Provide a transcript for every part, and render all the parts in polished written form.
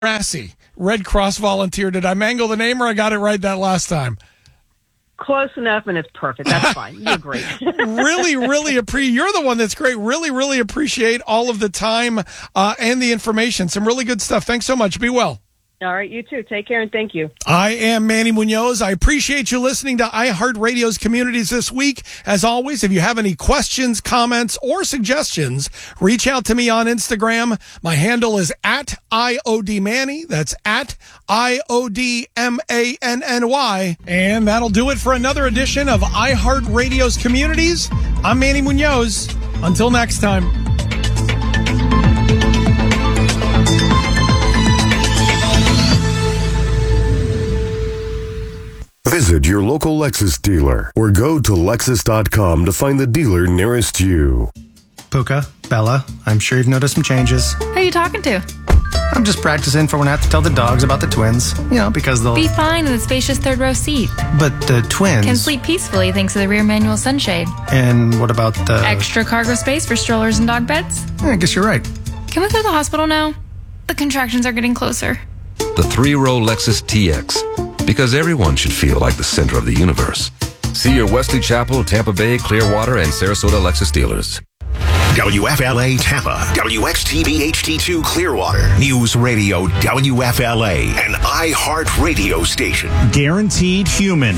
Rassi, Red Cross volunteer. Did I mangle the name or I got it right that last time? Close enough, and it's perfect. That's fine. You're great. Really appreciate. You're the one that's great. Really appreciate all of the time and the information. Some really good stuff. Thanks so much. Be well. All right, you too. Take care, and thank you. I am Manny Munoz. I appreciate you listening to iHeartRadio's Communities this week. As always, if you have any questions, comments, or suggestions, reach out to me on Instagram. My handle is @IODManny. That's @IODMANNY. And that'll do it for another edition of iHeartRadio's Communities. I'm Manny Munoz. Until next time. Visit your local Lexus dealer or go to Lexus.com to find the dealer nearest you. Puka, Bella, I'm sure you've noticed some changes. Who are you talking to? I'm just practicing for when I have to tell the dogs about the twins. Because they'll Be fine in the spacious third row seat. But the twins... Can sleep peacefully thanks to the rear manual sunshade. And what about the... Extra cargo space for strollers and dog beds? I guess you're right. Can we go to the hospital now? The contractions are getting closer. The three-row Lexus TX. Because everyone should feel like the center of the universe. See your Wesley Chapel, Tampa Bay, Clearwater, and Sarasota Lexus dealers. WFLA Tampa, WXTV HD2 Clearwater, News Radio WFLA, an iHeart radio station. Guaranteed human.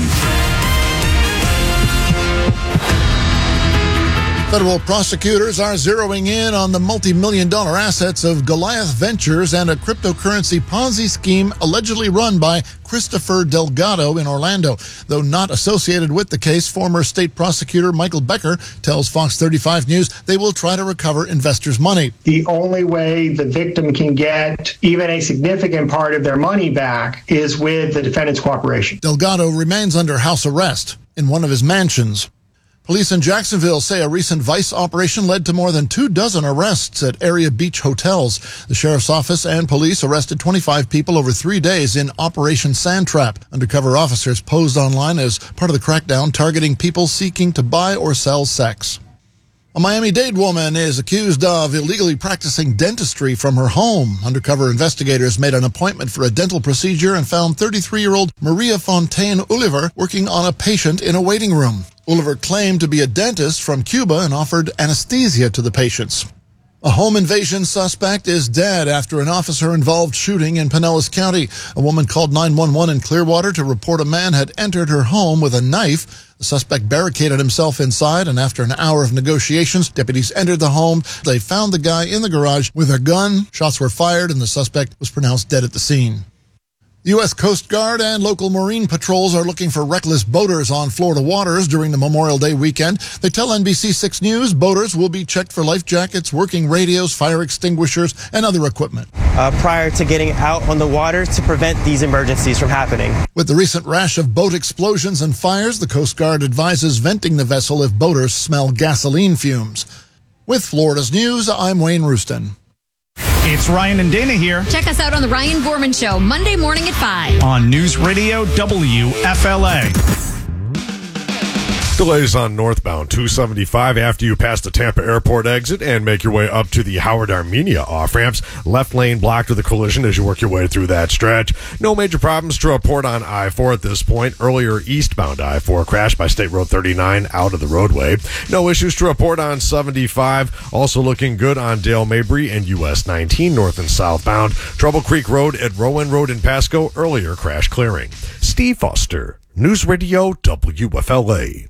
Federal prosecutors are zeroing in on the multi-million-dollar assets of Goliath Ventures and a cryptocurrency Ponzi scheme allegedly run by Christopher Delgado in Orlando. Though not associated with the case, former state prosecutor Michael Becker tells Fox 35 News they will try to recover investors' money. The only way the victim can get even a significant part of their money back is with the defendant's cooperation. Delgado remains under house arrest in one of his mansions. Police in Jacksonville say a recent vice operation led to more than 24 arrests at area beach hotels. The sheriff's office and police arrested 25 people over 3 days in Operation Sandtrap. Undercover officers posed online as part of the crackdown targeting people seeking to buy or sell sex. A Miami-Dade woman is accused of illegally practicing dentistry from her home. Undercover investigators made an appointment for a dental procedure and found 33-year-old Maria Fontaine Oliver working on a patient in a waiting room. Oliver claimed to be a dentist from Cuba and offered anesthesia to the patients. A home invasion suspect is dead after an officer-involved shooting in Pinellas County. A woman called 911 in Clearwater to report a man had entered her home with a knife. The suspect barricaded himself inside, and after an hour of negotiations, deputies entered the home. They found the guy in the garage with a gun. Shots were fired, and the suspect was pronounced dead at the scene. The U.S. Coast Guard and local Marine patrols are looking for reckless boaters on Florida waters during the Memorial Day weekend. They tell NBC 6 News boaters will be checked for life jackets, working radios, fire extinguishers, and other equipment. Prior to getting out on the water to prevent these emergencies from happening. With the recent rash of boat explosions and fires, the Coast Guard advises venting the vessel if boaters smell gasoline fumes. With Florida's News, I'm Wayne Rooston. It's Ryan and Dana here. Check us out on The Ryan Gorman Show, Monday morning at 5. On News Radio WFLA. Delays on northbound 275 after you pass the Tampa Airport exit and make your way up to the Howard Armenia off-ramps. Left lane blocked with a collision as you work your way through that stretch. No major problems to report on I-4 at this point. Earlier eastbound I-4 crashed by State Road 39 out of the roadway. No issues to report on 75. Also looking good on Dale Mabry and US 19 north and southbound. Trouble Creek Road at Rowan Road in Pasco. Earlier crash clearing. Steve Foster, News Radio WFLA.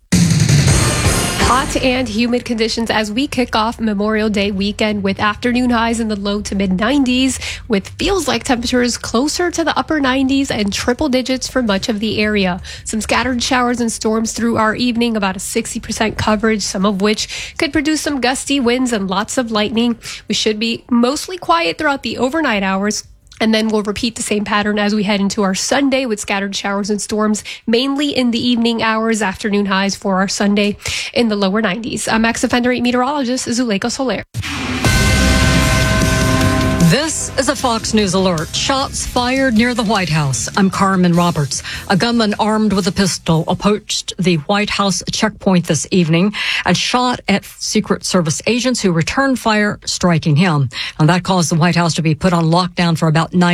Hot and humid conditions as we kick off Memorial Day weekend with afternoon highs in the low to mid 90s, with feels like temperatures closer to the upper 90s and triple digits for much of the area. Some scattered showers and storms through our evening, about a 60% coverage, some of which could produce some gusty winds and lots of lightning. We should be mostly quiet throughout the overnight hours. And then we'll repeat the same pattern as we head into our Sunday with scattered showers and storms, mainly in the evening hours, afternoon highs for our Sunday in the lower 90s. I'm ex-offender meteorologist Zuleika Soler. This is a Fox News alert. Shots fired near the White House. I'm Carmen Roberts. A gunman armed with a pistol approached the White House checkpoint this evening and shot at Secret Service agents who returned fire, striking him. And that caused the White House to be put on lockdown for about 9